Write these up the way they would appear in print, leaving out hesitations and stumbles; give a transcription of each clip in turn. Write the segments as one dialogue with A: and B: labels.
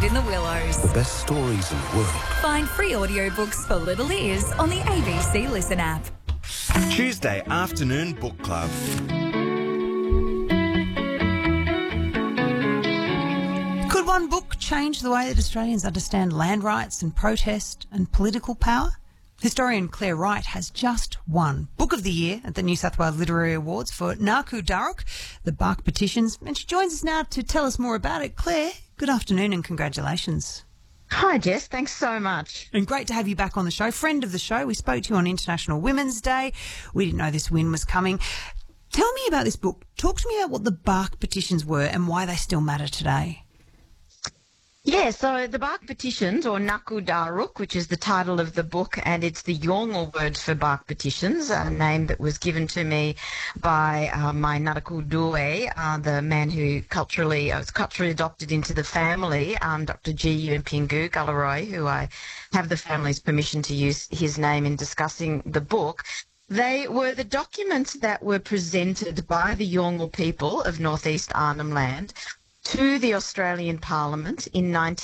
A: in the Willows.
B: The best stories in the world.
A: Find free audiobooks for little ears on the ABC Listen app.
C: Tuesday afternoon book club.
D: Could one book change the way that Australians understand land rights and protest and political power? Historian Claire Wright has just won Book of the Year at the New South Wales Literary Awards for Ngāku Dharuk, the Bark Petitions, and she joins us now to tell us more about it. Claire, good afternoon and congratulations.
E: Hi, Jess. Thanks so much.
D: And great to have you back on the show. Friend of the show. We spoke to you on International Women's Day. We didn't know this win was coming. Tell me about this book. Talk to me about what the Bark Petitions were and why they still matter today.
E: Yeah, so the Bark Petitions, or Ngāku Dharuk, which is the title of the book, and it's the Yolngu word for Bark Petitions, a name that was given to me by my Ngāraku Due, the man who was culturally adopted into the family, Dr. G. Pingu Galaroi, who I have the family's permission to use his name in discussing the book. They were the documents that were presented by the Yolngu people of Northeast Arnhem Land to the Australian Parliament in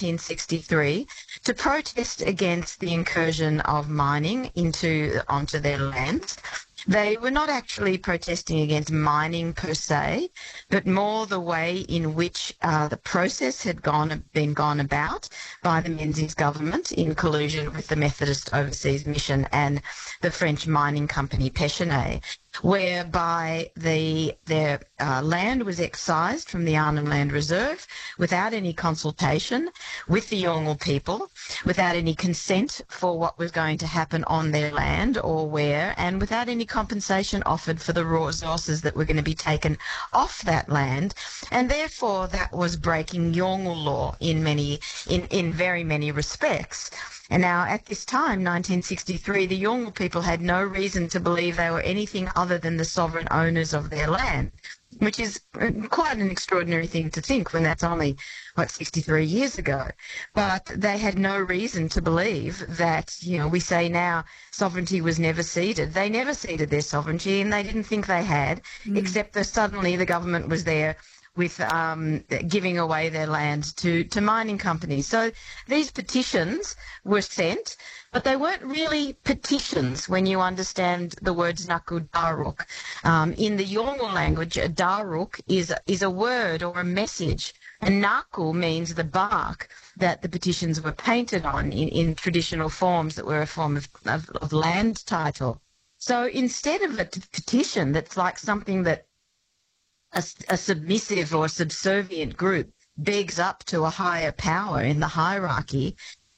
E: 1963 to protest against the incursion of mining onto their lands. They were not actually protesting against mining per se, but more the way in which the process had been gone about by the Menzies government in collusion with the Methodist Overseas Mission and the French mining company Pechiney, whereby their land was excised from the Arnhem Land Reserve without any consultation with the Yolngu people, without any consent for what was going to happen on their land or where, and without any compensation offered for the raw resources that were going to be taken off that land. And therefore that was breaking Yolngu law in very many respects. And now, at this time, 1963, the Yolngu people had no reason to believe they were anything other than the sovereign owners of their land, which is quite an extraordinary thing to think when that's only, 63 years ago. But they had no reason to believe that, we say now sovereignty was never ceded. They never ceded their sovereignty, and they didn't think they had, except that suddenly the government was there with giving away their land to mining companies. So these petitions were sent, but they weren't really petitions when you understand the words Ngāku Dharuk. In the Yolngu language, Dharuk is a word or a message, and Ngāku means the bark that the petitions were painted on in traditional forms that were a form of land title. So instead of a petition that's like something that a submissive or subservient group begs up to a higher power in the hierarchy,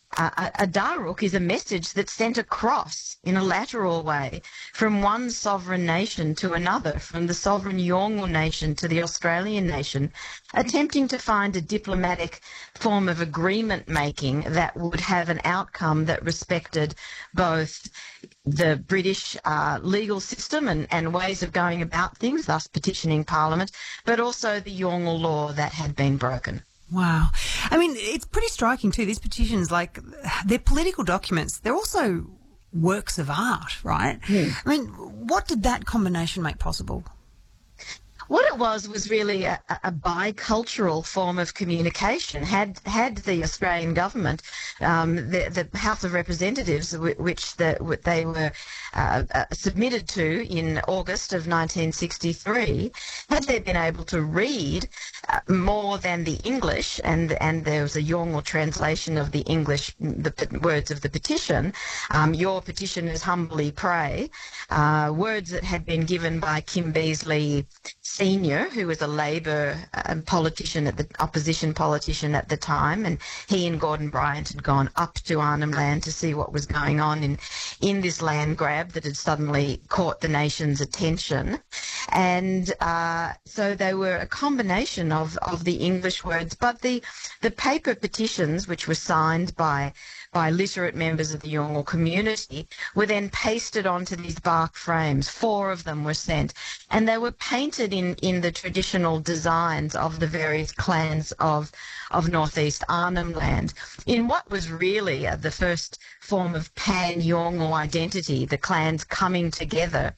E: a Dharuk is a message that's sent across in a lateral way from one sovereign nation to another, from the sovereign Yolngu nation to the Australian nation, attempting to find a diplomatic form of agreement making that would have an outcome that respected both the British legal system and ways of going about things, thus petitioning Parliament, but also the Yolngu law that had been broken.
D: Wow. I mean, it's pretty striking too. These petitions, they're political documents. They're also works of art, right? I mean, what did that combination make possible?
E: What it was really a bicultural form of communication. Had the Australian government, the House of Representatives, which they were submitted to in August of 1963, had they been able to read more than the English, and there was a Yolngu translation of the English, the words of the petition, your petitioners humbly pray, words that had been given by Kim Beazley Senior, who was a Labor opposition politician at the time, and he and Gordon Bryant had gone up to Arnhem Land to see what was going on in this land grab that had suddenly caught the nation's attention. And so they were a combination of the English words, but the paper petitions, which were signed by literate members of the Yolngu community, were then pasted onto these bark frames. 4 of them were sent, and they were painted in the traditional designs of the various clans of Northeast Arnhem Land, in what was really the first form of pan-Yolngu identity, the clans coming together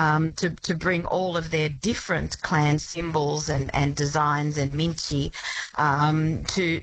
E: to bring all of their different clan symbols and designs and minchi